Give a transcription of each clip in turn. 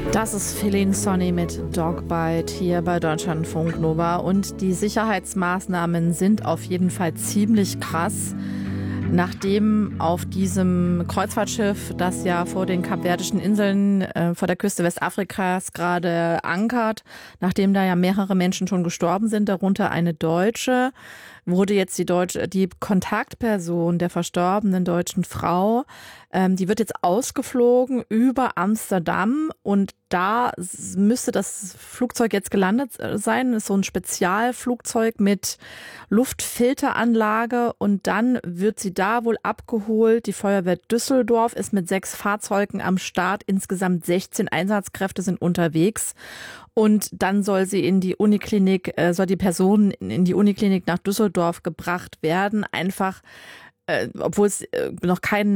Das ist Feline Sonny mit Dogbite hier bei Deutschlandfunk Nova und die Sicherheitsmaßnahmen sind auf jeden Fall ziemlich krass. Nachdem auf diesem Kreuzfahrtschiff, das ja vor den Kapverdischen Inseln vor der Küste Westafrikas gerade ankert, nachdem da ja mehrere Menschen schon gestorben sind, darunter eine Deutsche, wurde jetzt die Kontaktperson der verstorbenen deutschen Frau, die wird jetzt ausgeflogen über Amsterdam und da müsste das Flugzeug jetzt gelandet sein. Das ist so ein Spezialflugzeug mit Luftfilteranlage und dann wird sie da wohl abgeholt. Die Feuerwehr Düsseldorf ist mit 6 Fahrzeugen am Start. Insgesamt 16 Einsatzkräfte sind unterwegs. Und dann soll sie in die Uniklinik, soll die Person in die Uniklinik nach Düsseldorf gebracht werden. Einfach, obwohl es noch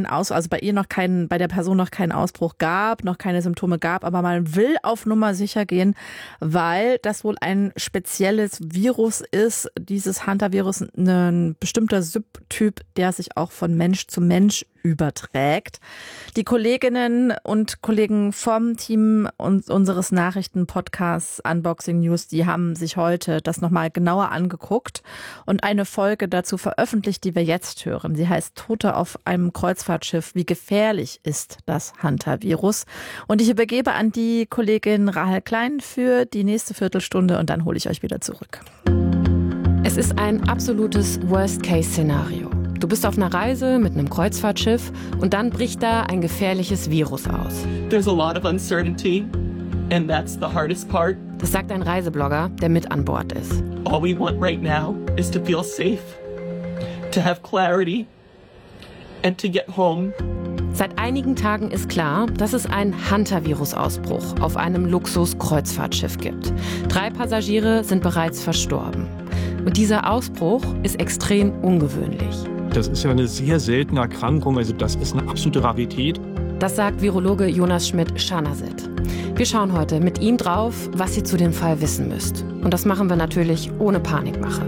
bei der Person noch keinen Ausbruch gab, noch keine Symptome gab, aber man will auf Nummer sicher gehen, weil das wohl ein spezielles Virus ist, dieses Hunter-Virus, ein bestimmter Subtyp, der sich auch von Mensch zu Mensch überträgt. Die Kolleginnen und Kollegen vom Team unseres Nachrichtenpodcasts Unboxing News, die haben sich heute das nochmal genauer angeguckt und eine Folge dazu veröffentlicht, die wir jetzt hören. Sie heißt Tote auf einem Kreuzfahrtschiff. Wie gefährlich ist das Hunter-Virus? Und ich übergebe an die Kollegin Rahel Klein für die nächste Viertelstunde und dann hole ich euch wieder zurück. Es ist ein absolutes Worst-Case-Szenario. Du bist auf einer Reise mit einem Kreuzfahrtschiff und dann bricht da ein gefährliches Virus aus. There's a lot of uncertainty and that's the hardest part. Das sagt ein Reiseblogger, der mit an Bord ist. All we want right now is to feel safe, to have clarity and to get home. Seit einigen Tagen ist klar, dass es einen Hunter-Virus-Ausbruch auf einem Luxus-Kreuzfahrtschiff gibt. 3 Passagiere sind bereits verstorben. Und dieser Ausbruch ist extrem ungewöhnlich. Das ist ja eine sehr seltene Erkrankung, also das ist eine absolute Rarität. Das sagt Virologe Jonas Schmidt-Scharnazit. Wir schauen heute mit ihm drauf, was ihr zu dem Fall wissen müsst. Und das machen wir natürlich ohne Panikmache.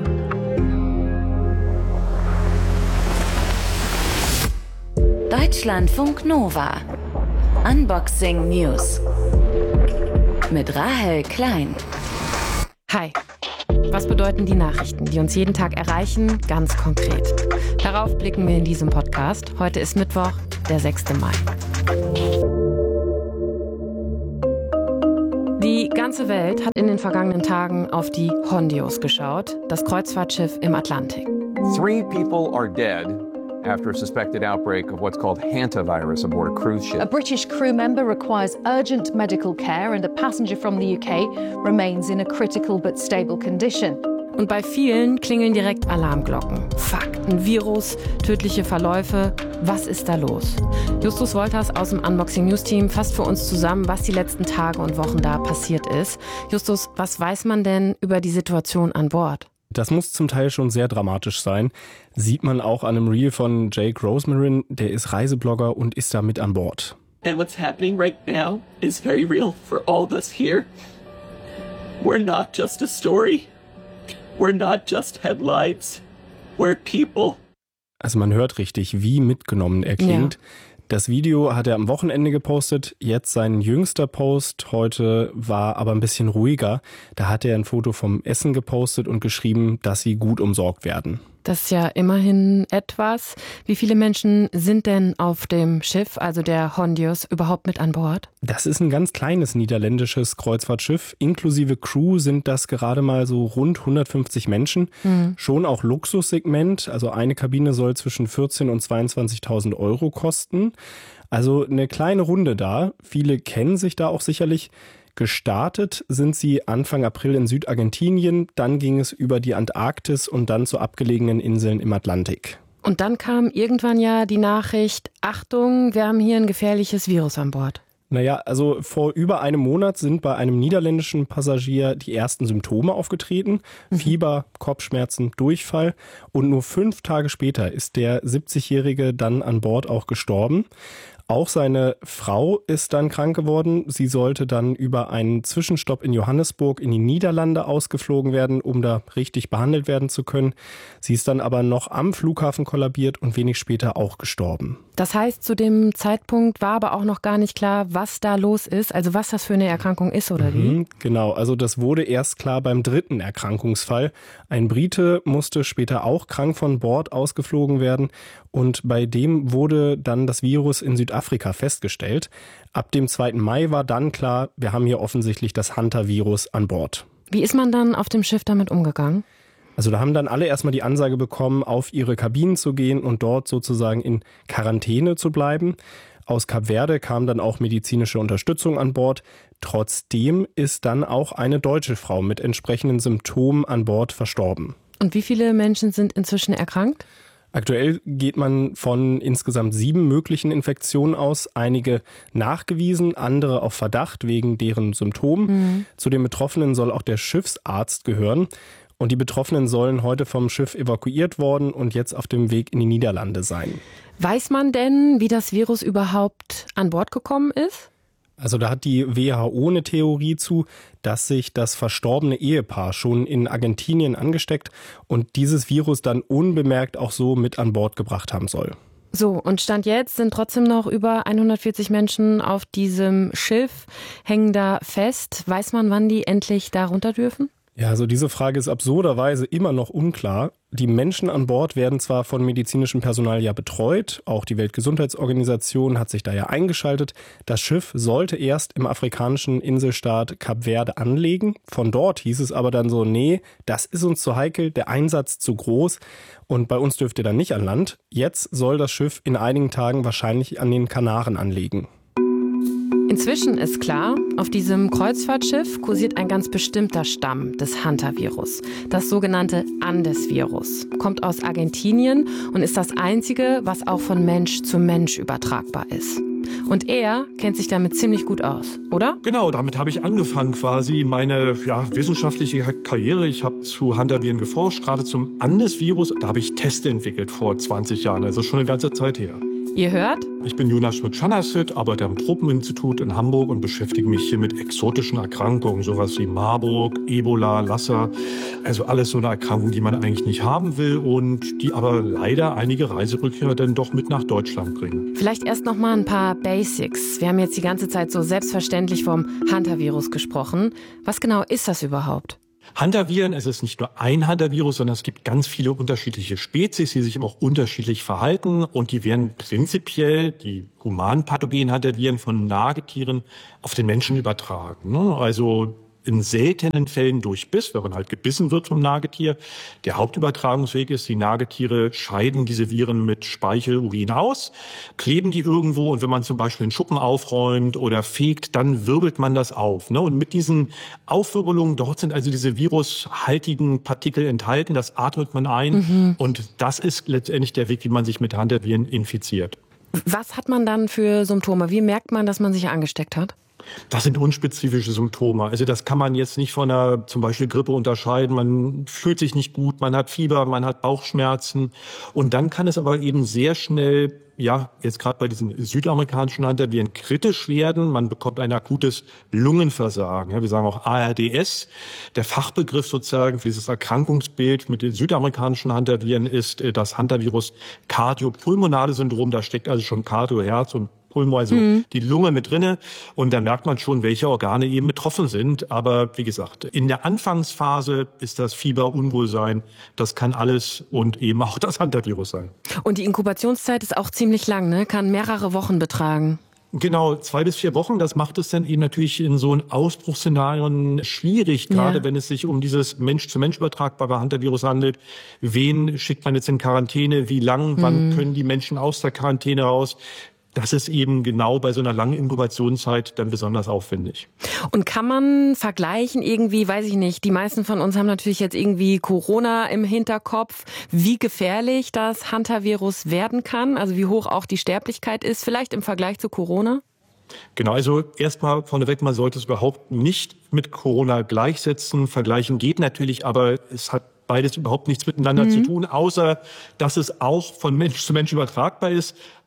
Deutschlandfunk Nova. Unboxing News. Mit Rahel Klein. Hi. Was bedeuten die Nachrichten, die uns jeden Tag erreichen, ganz konkret? Darauf blicken wir in diesem Podcast. Heute ist Mittwoch, der 6. Mai. Die ganze Welt hat in den vergangenen Tagen auf die Hondios geschaut, das Kreuzfahrtschiff im Atlantik. 3 people are dead after a suspected outbreak of what's called hantavirus aboard a cruise ship. A British crew member requires urgent medical care and a passenger from the UK remains in a critical but stable condition. Und bei vielen klingeln direkt Alarmglocken. Fuck, ein Virus, tödliche Verläufe. Was ist da los? Justus Wolters aus dem Unboxing News Team fasst für uns zusammen, was die letzten Tage und Wochen da passiert ist. Justus, was weiß man denn über die Situation an Bord? Das muss zum Teil schon sehr dramatisch sein. Sieht man auch an einem Reel von Jake Rosemarin, der ist Reiseblogger und ist da mit an Bord. And what's happening right now is very real for all of us here. We're not just a story. We're not just headlines. We're people. Also man hört richtig, wie mitgenommen er klingt. Ja. Das Video hat er am Wochenende gepostet, jetzt sein jüngster Post heute war aber ein bisschen ruhiger. Da hat er ein Foto vom Essen gepostet und geschrieben, dass sie gut umsorgt werden. Das ist ja immerhin etwas. Wie viele Menschen sind denn auf dem Schiff, also der Hondios, überhaupt mit an Bord? Das ist ein ganz kleines niederländisches Kreuzfahrtschiff. Inklusive Crew sind das gerade mal so rund 150 Menschen. Schon auch Luxussegment. Also eine Kabine soll zwischen 14.000 und 22.000 Euro kosten. Also eine kleine Runde da. Viele kennen sich da auch sicherlich. Gestartet sind sie Anfang April in Südargentinien, dann ging es über die Antarktis und dann zu abgelegenen Inseln im Atlantik. Und dann kam irgendwann ja die Nachricht, Achtung, wir haben hier ein gefährliches Virus an Bord. Naja, also vor über einem Monat sind bei einem niederländischen Passagier die ersten Symptome aufgetreten. Fieber, Kopfschmerzen, Durchfall. Und nur 5 Tage später ist der 70-Jährige dann an Bord auch gestorben. Auch seine Frau ist dann krank geworden. Sie sollte dann über einen Zwischenstopp in Johannesburg in die Niederlande ausgeflogen werden, um da richtig behandelt werden zu können. Sie ist dann aber noch am Flughafen kollabiert und wenig später auch gestorben. Das heißt, zu dem Zeitpunkt war aber auch noch gar nicht klar, was da los ist, also was das für eine Erkrankung ist oder wie? Genau, also das wurde erst klar beim 3. Erkrankungsfall. Ein Brite musste später auch krank von Bord ausgeflogen werden und bei dem wurde dann das Virus in Südafrika festgestellt. Ab dem 2. Mai war dann klar, wir haben hier offensichtlich das Hunter-Virus an Bord. Wie ist man dann auf dem Schiff damit umgegangen? Also da haben dann alle erstmal die Ansage bekommen, auf ihre Kabinen zu gehen und dort sozusagen in Quarantäne zu bleiben. Aus Kap Verde kam dann auch medizinische Unterstützung an Bord. Trotzdem ist dann auch eine deutsche Frau mit entsprechenden Symptomen an Bord verstorben. Und wie viele Menschen sind inzwischen erkrankt? Aktuell geht man von insgesamt 7 möglichen Infektionen aus, einige nachgewiesen, andere auf Verdacht wegen deren Symptomen. Zu den Betroffenen soll auch der Schiffsarzt gehören. Und die Betroffenen sollen heute vom Schiff evakuiert worden und jetzt auf dem Weg in die Niederlande sein. Weiß man denn, wie das Virus überhaupt an Bord gekommen ist? Also da hat die WHO eine Theorie zu, dass sich das verstorbene Ehepaar schon in Argentinien angesteckt und dieses Virus dann unbemerkt auch so mit an Bord gebracht haben soll. So, und Stand jetzt sind trotzdem noch über 140 Menschen auf diesem Schiff, hängen da fest. Weiß man, wann die endlich da runter dürfen? Ja, also diese Frage ist absurderweise immer noch unklar. Die Menschen an Bord werden zwar von medizinischem Personal ja betreut, auch die Weltgesundheitsorganisation hat sich da ja eingeschaltet. Das Schiff sollte erst im afrikanischen Inselstaat Kap Verde anlegen. Von dort hieß es aber dann so, nee, das ist uns zu heikel, der Einsatz zu groß und bei uns dürft ihr dann nicht an Land. Jetzt soll das Schiff in einigen Tagen wahrscheinlich an den Kanaren anlegen. Inzwischen ist klar, auf diesem Kreuzfahrtschiff kursiert ein ganz bestimmter Stamm des Hunter-Virus. Das sogenannte Andes-Virus. Kommt aus Argentinien und ist das einzige, was auch von Mensch zu Mensch übertragbar ist. Und er kennt sich damit ziemlich gut aus, oder? Genau, damit habe ich angefangen quasi meine wissenschaftliche Karriere. Ich habe zu Hunter-Viren geforscht, gerade zum Andes-Virus. Da habe ich Teste entwickelt vor 20 Jahren, also schon eine ganze Zeit her. Ihr hört? Ich bin Jonas Schmidt-Schanassit, arbeite am Tropeninstitut in Hamburg und beschäftige mich hier mit exotischen Erkrankungen, sowas wie Marburg, Ebola, Lassa. Also alles so eine Erkrankung, die man eigentlich nicht haben will und die aber leider einige Reiserückkehrer dann doch mit nach Deutschland bringen. Vielleicht erst noch mal ein paar Basics. Wir haben jetzt die ganze Zeit so selbstverständlich vom Hunter-Virus gesprochen. Was genau ist das überhaupt? Hunter-Viren, es ist nicht nur ein Hunter-Virus, sondern es gibt ganz viele unterschiedliche Spezies, die sich auch unterschiedlich verhalten. Und die werden prinzipiell, die humanen pathogenen Hunter-Viren, von Nagetieren auf den Menschen übertragen. Also in seltenen Fällen durch Biss, wenn man halt gebissen wird vom Nagetier. Der Hauptübertragungsweg ist, die Nagetiere scheiden diese Viren mit Speichel, Urin aus, kleben die irgendwo und wenn man zum Beispiel einen Schuppen aufräumt oder fegt, dann wirbelt man das auf. Und mit diesen Aufwirbelungen, dort sind also diese virushaltigen Partikel enthalten, das atmet man ein und das ist letztendlich der Weg, wie man sich mit Hunter-Viren infiziert. Was hat man dann für Symptome? Wie merkt man, dass man sich angesteckt hat? Das sind unspezifische Symptome. Also das kann man jetzt nicht von einer zum Beispiel Grippe unterscheiden. Man fühlt sich nicht gut, man hat Fieber, man hat Bauchschmerzen. Und dann kann es aber eben sehr schnell, jetzt gerade bei diesen südamerikanischen Hunter-Viren kritisch werden. Man bekommt ein akutes Lungenversagen. Wir sagen auch ARDS. Der Fachbegriff sozusagen für dieses Erkrankungsbild mit den südamerikanischen Hunter-Viren ist das Hunter-Virus Kardiopulmonale Syndrom. Da steckt also schon Kardio, Herz und Pulmo, also die Lunge mit drinne. Und dann merkt man schon, welche Organe eben betroffen sind. Aber wie gesagt, in der Anfangsphase ist das Fieber, Unwohlsein. Das kann alles und eben auch das Hunter-Virus sein. Und die Inkubationszeit ist auch ziemlich lang, ne? Kann mehrere Wochen betragen. Genau, 2 bis 4 Wochen. Das macht es dann eben natürlich in so einen Ausbruchsszenarien schwierig, gerade wenn es sich um dieses Mensch-zu-Mensch übertragbare Hunter-Virus handelt. Wen schickt man jetzt in Quarantäne? Wie lang? Wann können die Menschen aus der Quarantäne raus? Das ist eben genau bei so einer langen Inkubationszeit dann besonders aufwendig. Und kann man vergleichen irgendwie, weiß ich nicht, die meisten von uns haben natürlich jetzt irgendwie Corona im Hinterkopf, wie gefährlich das Hunter-Virus werden kann, also wie hoch auch die Sterblichkeit ist, vielleicht im Vergleich zu Corona? Genau, also erstmal vorneweg, man sollte es überhaupt nicht mit Corona gleichsetzen. Vergleichen geht natürlich, aber es hat beides überhaupt nichts miteinander zu tun, außer dass es auch von Mensch zu Mensch übertragbar ist.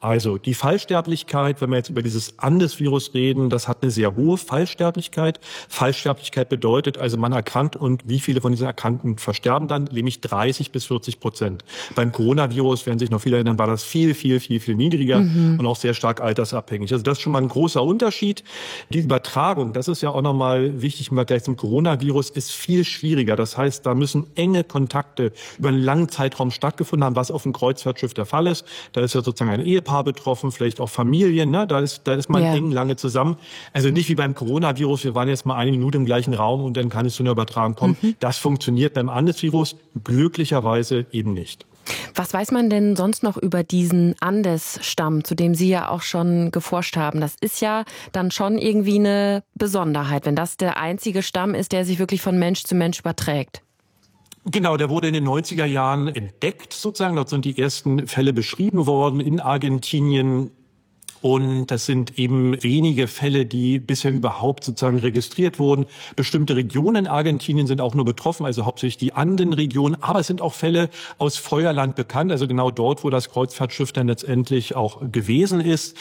Also die Fallsterblichkeit, wenn wir jetzt über dieses Andes-Virus reden, das hat eine sehr hohe Fallsterblichkeit. Fallsterblichkeit bedeutet also, man erkrankt und wie viele von diesen Erkrankten versterben dann? Nämlich 30-40%. Beim Coronavirus, werden sich noch viele erinnern, war das viel niedriger und auch sehr stark altersabhängig. Also das ist schon mal ein großer Unterschied. Die Übertragung, das ist ja auch nochmal wichtig im Vergleich zum Coronavirus, ist viel schwieriger. Das heißt, da müssen enge Kontakte über einen langen Zeitraum stattgefunden haben, was auf dem Kreuzfahrtschiff der Fall ist. Da ist ja sozusagen ein Ehepaar betroffen, vielleicht auch Familien, ne? Da ist man eng lange zusammen. Also nicht wie beim Coronavirus, wir waren jetzt mal 1 Minute im gleichen Raum und dann kann es zu einer Übertragung kommen. Das funktioniert beim Andes-Virus glücklicherweise eben nicht. Was weiß man denn sonst noch über diesen Andes-Stamm, zu dem Sie ja auch schon geforscht haben? Das ist ja dann schon irgendwie eine Besonderheit, wenn das der einzige Stamm ist, der sich wirklich von Mensch zu Mensch überträgt. Genau, der wurde in den 90er Jahren entdeckt sozusagen. Dort sind die ersten Fälle beschrieben worden in Argentinien. Und das sind eben wenige Fälle, die bisher überhaupt sozusagen registriert wurden. Bestimmte Regionen in Argentinien sind auch nur betroffen, also hauptsächlich die Andenregion. Aber es sind auch Fälle aus Feuerland bekannt, also genau dort, wo das Kreuzfahrtschiff dann letztendlich auch gewesen ist.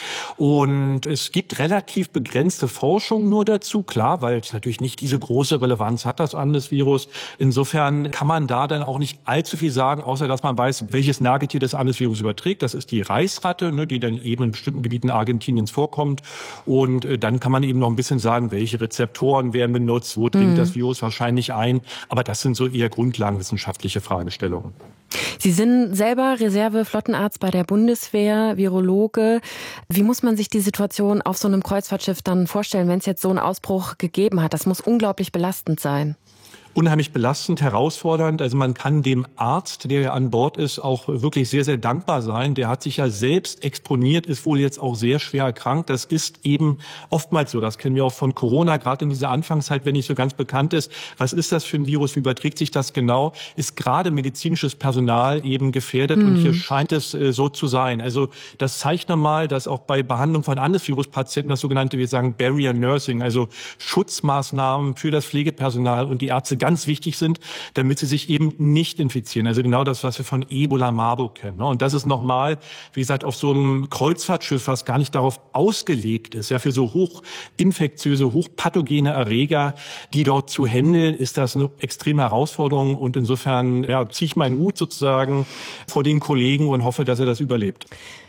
Und es gibt relativ begrenzte Forschung nur dazu, klar, weil es natürlich nicht diese große Relevanz hat, das Andes-Virus. Insofern kann man da dann auch nicht allzu viel sagen, außer dass man weiß, welches Nagetier das Andes-Virus überträgt. Das ist die Reichsratte, ne, die dann eben in bestimmten Gebieten Argentiniens vorkommt. Und dann kann man eben noch ein bisschen sagen, welche Rezeptoren werden benutzt, wo dringt das Virus wahrscheinlich ein. Aber das sind so eher grundlagenwissenschaftliche Fragestellungen. Sie sind selber Reserve-Flottenarzt bei der Bundeswehr, Virologe. Wie muss man sich die Situation auf so einem Kreuzfahrtschiff dann vorstellen, wenn es jetzt so einen Ausbruch gegeben hat? Das muss unglaublich belastend sein. Unheimlich belastend, herausfordernd. Also man kann dem Arzt, der ja an Bord ist, auch wirklich sehr, sehr dankbar sein. Der hat sich ja selbst exponiert, ist wohl jetzt auch sehr schwer erkrankt. Das ist eben oftmals so. Das kennen wir auch von Corona, gerade in dieser Anfangszeit, wenn nicht so ganz bekannt ist. Was ist das für ein Virus? Wie überträgt sich das genau? Ist gerade medizinisches Personal eben gefährdet. Und hier scheint es so zu sein. Also das zeigt nochmal, dass auch bei Behandlung von Andes-Virus-Patienten das sogenannte, wir sagen Barrier Nursing, also Schutzmaßnahmen für das Pflegepersonal und die Ärzte ganz wichtig sind, damit sie sich eben nicht infizieren. Also genau das, was wir von Ebola, Marburg kennen. Und das ist nochmal, wie gesagt, auf so einem Kreuzfahrtschiff, was gar nicht darauf ausgelegt ist, ja, für so hochinfektiöse, hochpathogene Erreger, die dort zu handeln, ist das eine extreme Herausforderung. Und insofern ziehe ich meinen Hut sozusagen vor den Kollegen und hoffe, dass er das überlebt.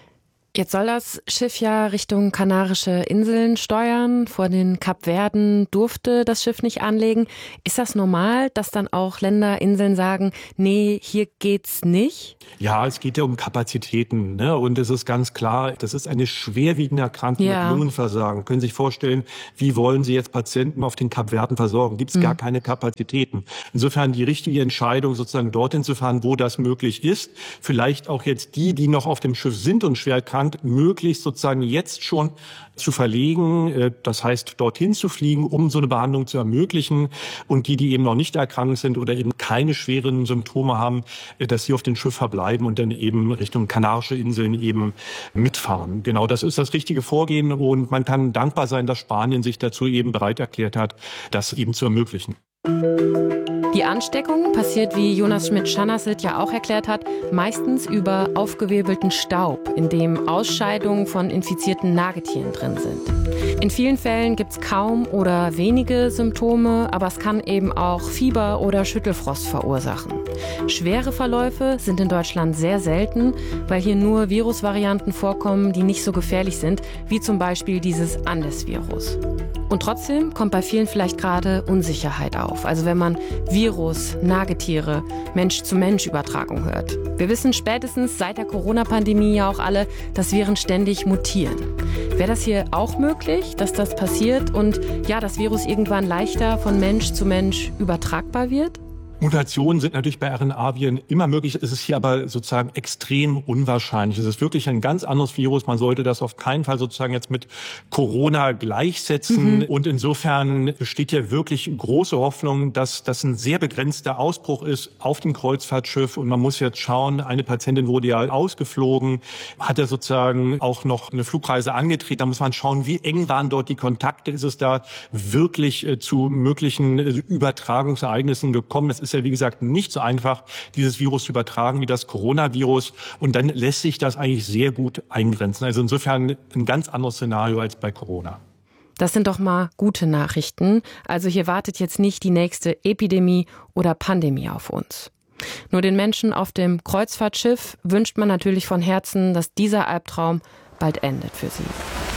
Jetzt soll das Schiff ja Richtung Kanarische Inseln steuern. Vor den Kapverden durfte das Schiff nicht anlegen. Ist das normal, dass dann auch Länder, Inseln sagen, nee, hier geht's nicht? Ja, es geht ja um Kapazitäten, ne? Und es ist ganz klar, das ist eine schwerwiegende Erkrankung mit Lungenversagen. Können Sie sich vorstellen, wie wollen Sie jetzt Patienten auf den Kapverden versorgen? Gibt es gar keine Kapazitäten. Insofern die richtige Entscheidung, sozusagen dorthin zu fahren, wo das möglich ist. Vielleicht auch jetzt die noch auf dem Schiff sind und schwer erkrankt, möglichst sozusagen jetzt schon zu verlegen, das heißt dorthin zu fliegen, um so eine Behandlung zu ermöglichen, und die eben noch nicht erkrankt sind oder eben keine schweren Symptome haben, dass sie auf dem Schiff verbleiben und dann eben Richtung Kanarische Inseln eben mitfahren. Genau, das ist das richtige Vorgehen, und man kann dankbar sein, dass Spanien sich dazu eben bereit erklärt hat, das eben zu ermöglichen. Die Ansteckung passiert, wie Jonas Schmidt-Schanasselt ja auch erklärt hat, meistens über aufgewirbelten Staub, in dem Ausscheidungen von infizierten Nagetieren drin sind. In vielen Fällen gibt es kaum oder wenige Symptome, aber es kann eben auch Fieber oder Schüttelfrost verursachen. Schwere Verläufe sind in Deutschland sehr selten, weil hier nur Virusvarianten vorkommen, die nicht so gefährlich sind, wie zum Beispiel dieses Andes-Virus. Und trotzdem kommt bei vielen vielleicht gerade Unsicherheit auf. Also wenn man Virus, Nagetiere, Mensch-zu-Mensch-Übertragung hört. Wir wissen spätestens seit der Corona-Pandemie ja auch alle, dass Viren ständig mutieren. Wäre das hier auch möglich, dass das passiert und ja, das Virus irgendwann leichter von Mensch zu Mensch übertragbar wird? Mutationen sind natürlich bei RNA-Viren immer möglich. Es ist hier aber sozusagen extrem unwahrscheinlich. Es ist wirklich ein ganz anderes Virus. Man sollte das auf keinen Fall sozusagen jetzt mit Corona gleichsetzen. Und insofern besteht ja wirklich große Hoffnung, dass das ein sehr begrenzter Ausbruch ist auf dem Kreuzfahrtschiff. Und man muss jetzt schauen, eine Patientin wurde ja ausgeflogen, hat ja sozusagen auch noch eine Flugreise angetreten. Da muss man schauen, wie eng waren dort die Kontakte. Ist es da wirklich zu möglichen Übertragungsereignissen gekommen? Es ist ist ja, wie gesagt, nicht so einfach, dieses Virus zu übertragen wie das Coronavirus. Und dann lässt sich das eigentlich sehr gut eingrenzen. Also insofern ein ganz anderes Szenario als bei Corona. Das sind doch mal gute Nachrichten. Also hier wartet jetzt nicht die nächste Epidemie oder Pandemie auf uns. Nur den Menschen auf dem Kreuzfahrtschiff wünscht man natürlich von Herzen, dass dieser Albtraum bald endet für sie.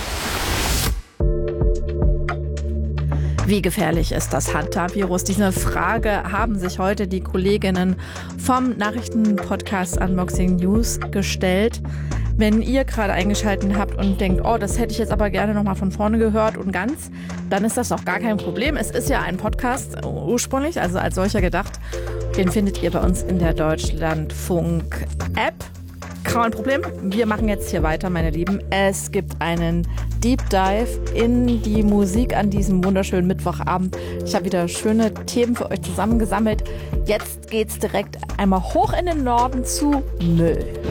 Wie gefährlich ist das Hantavirus? Diese Frage haben sich heute die Kolleginnen vom Nachrichtenpodcast Unboxing News gestellt. Wenn ihr gerade eingeschaltet habt und denkt, oh, das hätte ich jetzt aber gerne nochmal von vorne gehört und ganz, dann ist das doch gar kein Problem. Es ist ja ein Podcast ursprünglich, also als solcher gedacht. Den findet ihr bei uns in der Deutschlandfunk-App. Kein Problem. Wir machen jetzt hier weiter, meine Lieben. Es gibt einen Deep Dive in die Musik an diesem wunderschönen Mittwochabend. Ich habe wieder schöne Themen für euch zusammengesammelt. Jetzt geht's direkt einmal hoch in den Norden zu Müll.